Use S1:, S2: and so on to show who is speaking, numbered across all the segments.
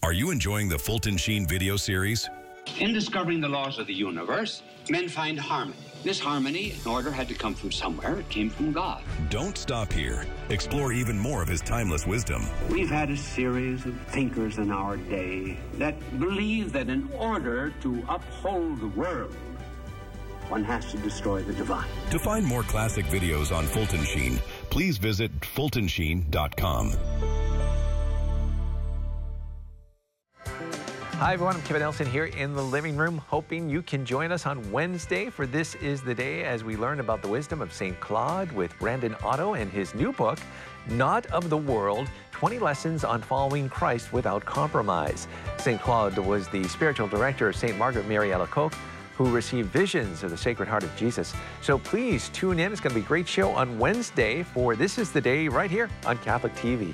S1: Are you enjoying the Fulton Sheen video series?
S2: In discovering the laws of the universe, men find harmony. This harmony and order had to come from somewhere. It came from God.
S1: Don't stop here. Explore even more of his timeless wisdom.
S2: We've had a series of thinkers in our day that believe that in order to uphold the world, one has to destroy the divine.
S1: To find more classic videos on Fulton Sheen, please visit fultonsheen.com.
S3: Hi, everyone. I'm Kevin Nelson here in the living room, hoping you can join us on Wednesday for This Is the Day as we learn about the wisdom of St. Claude with Brandon Otto and his new book, Not of the World, 20 Lessons on Following Christ Without Compromise. St. Claude was the spiritual director of St. Margaret Mary Alacoque, who received visions of the Sacred Heart of Jesus. So please tune in. It's going to be a great show on Wednesday for This Is the Day right here on Catholic TV.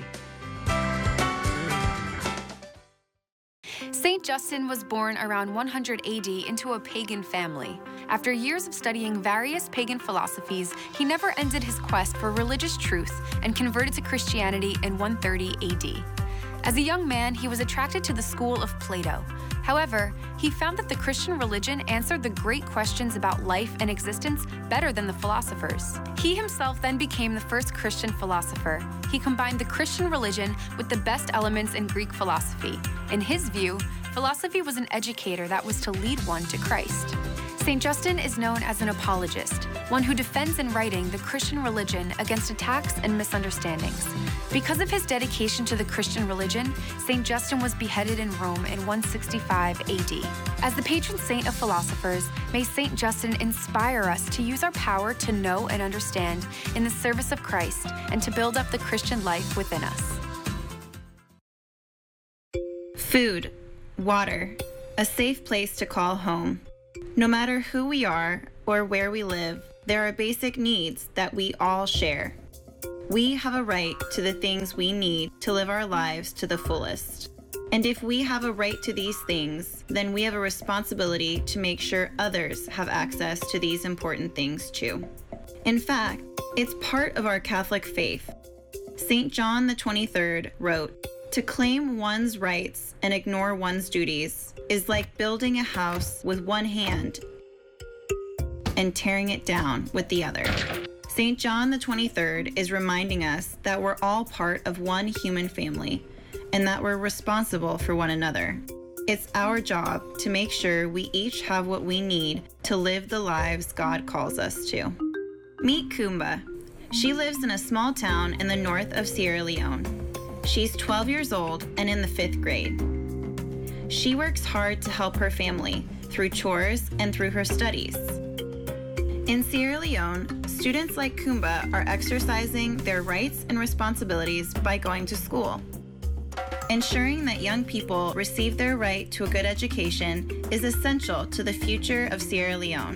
S4: Saint Justin was born around 100 AD into a pagan family. After years of studying various pagan philosophies, he never ended his quest for religious truth and converted to Christianity in 130 AD. As a young man, he was attracted to the school of Plato. However, he found that the Christian religion answered the great questions about life and existence better than the philosophers. He himself then became the first Christian philosopher. He combined the Christian religion with the best elements in Greek philosophy. In his view, philosophy was an educator that was to lead one to Christ. St. Justin is known as an apologist, one who defends in writing the Christian religion against attacks and misunderstandings. Because of his dedication to the Christian religion, St. Justin was beheaded in Rome in 165 AD. As the patron saint of philosophers, may St. Justin inspire us to use our power to know and understand in the service of Christ and to build up the Christian life within us.
S5: Food, water, a safe place to call home. No matter who we are or where we live, there are basic needs that we all share. We have a right to the things we need to live our lives to the fullest. And if we have a right to these things, then we have a responsibility to make sure others have access to these important things too. In fact, it's part of our Catholic faith. St. John the 23rd wrote, "To claim one's rights and ignore one's duties is like building a house with one hand and tearing it down with the other." St. John the 23rd is reminding us that we're all part of one human family and that we're responsible for one another. It's our job to make sure we each have what we need to live the lives God calls us to. Meet Kumba. She lives in a small town in the north of Sierra Leone. She's 12 years old and in the 5th grade. She works hard to help her family through chores and through her studies. In Sierra Leone, students like Kumba are exercising their rights and responsibilities by going to school. Ensuring that young people receive their right to a good education is essential to the future of Sierra Leone.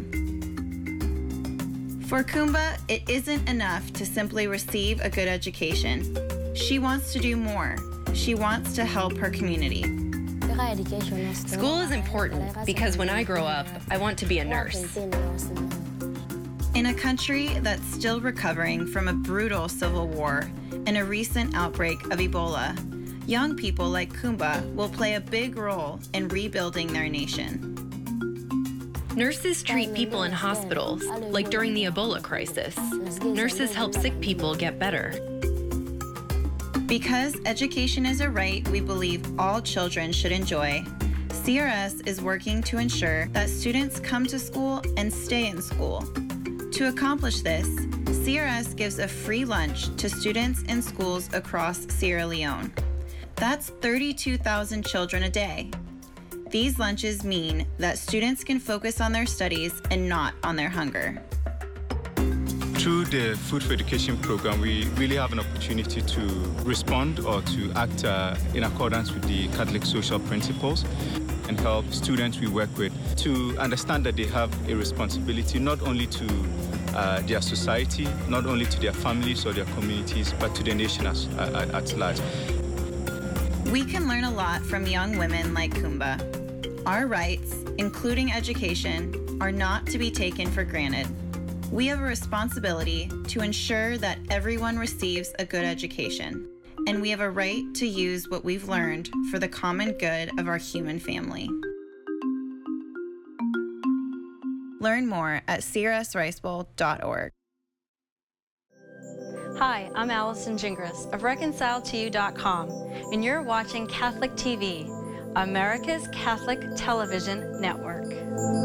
S5: For Kumba, it isn't enough to simply receive a good education. She wants to do more. She wants to help her community.
S6: School is important because when I grow up, I want to be a nurse.
S5: In a country that's still recovering from a brutal civil war and a recent outbreak of Ebola, young people like Kumba will play a big role in rebuilding their nation.
S6: Nurses treat people in hospitals, like during the Ebola crisis. Nurses help sick people get better.
S5: Because education is a right we believe all children should enjoy, CRS is working to ensure that students come to school and stay in school. To accomplish this, CRS gives a free lunch to students in schools across Sierra Leone. That's 32,000 children a day. These lunches mean that students can focus on their studies and not on their hunger.
S7: Through the Food for Education program, we really have an opportunity to respond or to act in accordance with the Catholic social principles and help students we work with to understand that they have a responsibility not only to their society, not only to their families or their communities, but to the nation at large.
S5: We can learn a lot from young women like Kumba. Our rights, including education, are not to be taken for granted. We have a responsibility to ensure that everyone receives a good education. and we have a right to use what we've learned for the common good of our human family. Learn more at csricebowl.org.
S8: Hi, I'm Allison Gingras of ReconciledToYou.com, and you're watching Catholic TV, America's Catholic Television Network.